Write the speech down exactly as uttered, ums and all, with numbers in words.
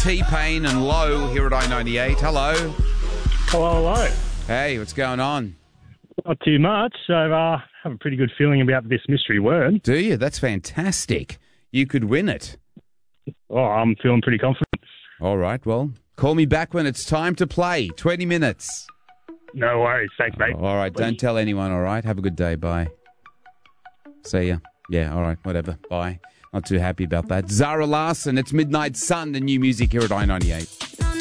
T-Pain and Low here at I ninety-eight. Hello. Hello, hello. Hey, what's going on? Not too much. So I uh, have a pretty good feeling about this mystery word. Do you? That's fantastic. You could win it. Oh, I'm feeling pretty confident. All right, well, call me back when it's time to play. twenty minutes. No worries. Thanks, mate. All right, don't tell anyone, all right? Have a good day. Bye. See ya. Yeah, all right, whatever. Bye. Not too happy about that. Zara Larson, it's Midnight Sun, the new music here at I ninety-eight.